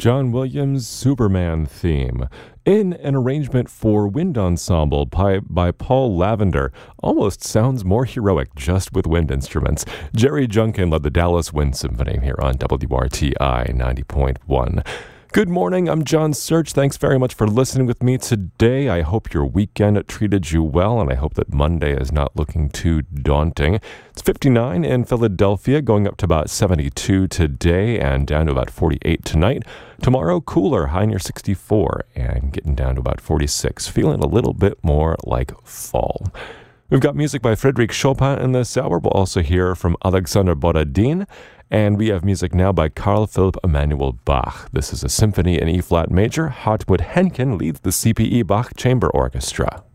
John Williams' Superman theme, in an arrangement for wind ensemble by Paul Lavender. Almost sounds more heroic just with wind instruments. Jerry Junkin led the Dallas Wind Symphony here on WRTI 90.1. Good morning, I'm John Search. Thanks very much for listening with me today. I hope your weekend treated you well, and I hope that Monday is not looking too daunting. It's 59 in Philadelphia, going up to about 72 today and down to about 48 tonight. Tomorrow, cooler, high near 64 and getting down to about 46, feeling a little bit more like fall. We've got music by Frédéric Chopin in this hour. We'll also hear from Alexander Borodin. And we have music now by Carl Philipp Emanuel Bach. This is a symphony in E-flat major. Hartmut Henken leads the CPE Bach Chamber Orchestra.